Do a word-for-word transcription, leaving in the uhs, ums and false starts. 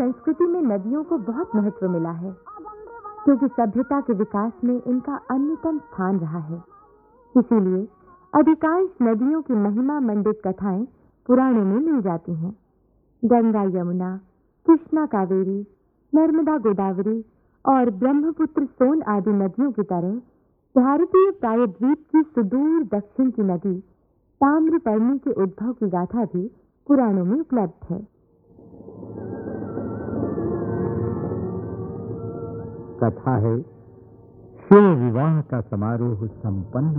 संस्कृति में नदियों को बहुत महत्व मिला है, क्योंकि सभ्यता के विकास में इनका अन्यतम स्थान रहा है। इसीलिए अधिकांश नदियों की महिमा मंडित कथाएं पुराणों में मिल जाती हैं। गंगा, यमुना, कृष्णा, कावेरी, नर्मदा, गोदावरी और ब्रह्मपुत्र, सोन आदि नदियों की तरह भारतीय प्रायद्वीप की सुदूर दक्षिण की नदी ताम्रपर्णी के उद्भव की गाथा भी पुराणों में उपलब्ध है। कथा है शिव विवाह का समारोह संपन्न